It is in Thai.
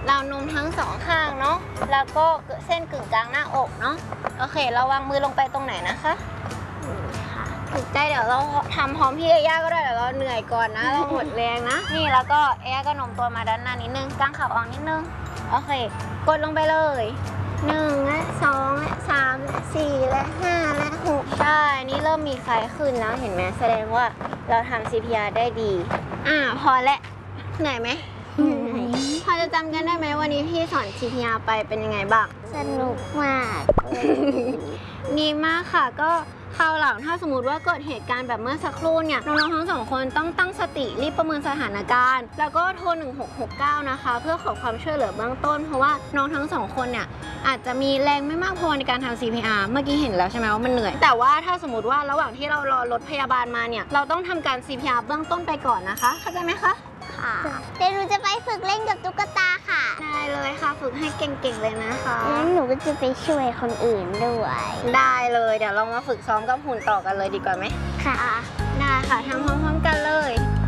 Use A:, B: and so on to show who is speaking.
A: ราวนมทั้งสองข้างเนาะแล้วก็เส้นกึ่งกลางหน้าอกเนาะโอเคเราวางมือลงไปตรงไหนนะคะถูกใจเดี๋ยวเราทำพร้อมพี่ย่าก็ได้เดี๋ยวเราเหนื่อยก่อนนะเราหมดแรงนะนี่แล้วก็ย่าก็โน้มตัวมาด้านหน้านิดนึงกางขาออกนิดนึงโอเคกดลงไปเลย1และ2และ3และ4และ5และ6ใช่นี่เริ่มมีไฟขึ้นแล้วเห็นไหมแสดงว่าเราทำ CPR ได้ดีพอและเหนื่อยไหมพอจะจำกันได้ไหมวันนี้พี่สอน CPR ไปเป็นยังไงบ้าง
B: สนุกมาก
A: ดีมากค่ะก็คราวหลังถ้าสมมติว่าเกิดเหตุการณ์แบบเมื่อสักครู่เนี่ยน้องๆทั้งสองคนต้องตั้งสติรีบประเมินสถานการณ์แล้วก็โทร1669นะคะเพื่อขอความช่วยเหลือเบื้องต้นเพราะว่าน้องทั้งสองคนเนี่ยอาจจะมีแรงไม่มากพอในการทำ CPR เมื่อกี้เห็นแล้วใช่ไหมว่ามันเหนื่อยแต่ว่าถ้าสมมติว่าระหว่างที่เรารอรถพยาบาลมาเนี่ยเราต้องทำการ CPR เบื้องต้นไปก่อนนะคะเข้าใจไหมคะ
B: ค่ะเดี๋ยวหนูจะไปฝึกเล่นกับตุ๊กตาค่ะ
A: ได้เลยค่ะฝึกให้เก่งๆเลยนะคะ
B: งั้นหนูก็จะไปช่วยคนอื่นด้วย
A: ได้เลยเดี๋ยวเรามาฝึกซ้อมกับหุ่นต่อกันเลยดีกว่าไหม
B: ค่ะ
A: ได้ค่ะทำพร้อมๆกันเลย